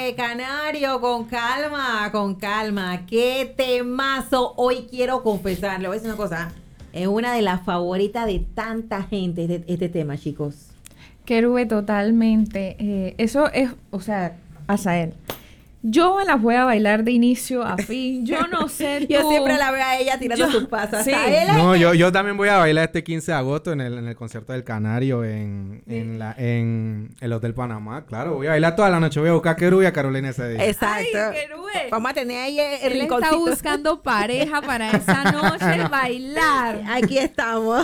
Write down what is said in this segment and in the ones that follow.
Canario, con calma. Qué temazo. Hoy quiero confesar, le voy a decir una cosa. Es una de las favoritas de tanta gente este tema, chicos. Querube, totalmente. Eso es, o sea, Azael. Yo me las voy a bailar de inicio a fin. Yo no sé tú. Yo siempre la veo a ella tirando sus pasos. Sí. No, yo también voy a bailar este 15 de agosto en el concierto del Canario en el Hotel Panamá. Claro, voy a bailar toda la noche. Voy a buscar a Querube y a Carolina ese día. Exacto. Ay, Querube. Vamos a tener ahí el Él está rinconcito. buscando pareja para esa noche bailar. Aquí estamos.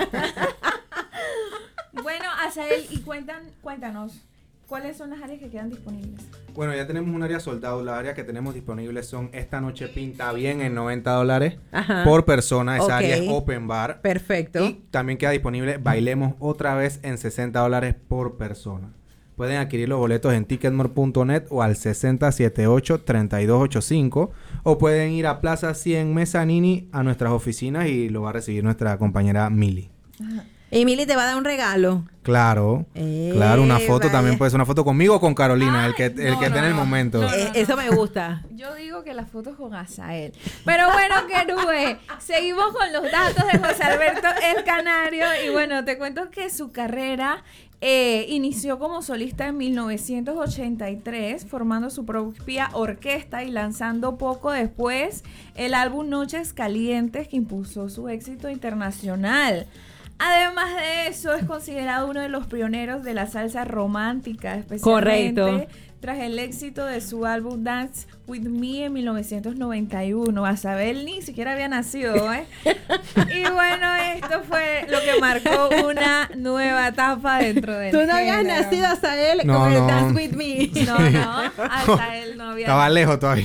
Bueno, Azael, y cuéntanos, ¿cuáles son las áreas que quedan disponibles? Bueno, ya tenemos un área soldado. Las áreas que tenemos disponibles son Esta Noche Pinta Bien en $90 Ajá. por persona. Esa Ok. área es open bar. Perfecto. Y también queda disponible Bailemos Otra Vez en $60 por persona. Pueden adquirir los boletos en ticketmore.net o al 6078-3285 o pueden ir a Plaza 100 Mezzanini a nuestras oficinas y lo va a recibir nuestra compañera Mili. Y Mili te va a dar un regalo. Claro, claro, una foto vaya. también puede ser una foto conmigo o con Carolina, el que esté en el no. momento. No. Eso me gusta. Yo digo que las fotos con Azael. Pero bueno, Querube, seguimos con los datos de José Alberto el Canario. Y bueno, te cuento que su carrera inició como solista en 1983, formando su propia orquesta y lanzando poco después el álbum Noches Calientes, que impulsó su éxito internacional. Además de eso, es considerado uno de los pioneros de la salsa romántica, especialmente Correcto. tras el éxito de su álbum Dance With Me en 1991. Azael ni siquiera había nacido, ¿eh? Y bueno, esto fue lo que marcó una nueva etapa dentro del Tú no habías género. nacido, Azael, No, con el no. Dance With Me. No, Azael no había Estaba lejos todavía.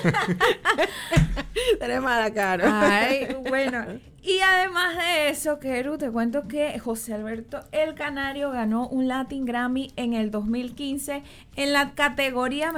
Eres mala cara. Ay, bueno. Y además de eso, Keru, te cuento que José Alberto el Canario ganó un Latin Grammy en el 2015 en la categoría